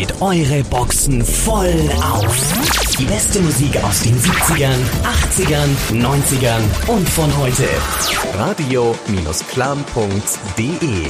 dreht eure Boxen voll auf. Die beste Musik aus den 70ern, 80ern, 90ern und von heute. Radio-clam.de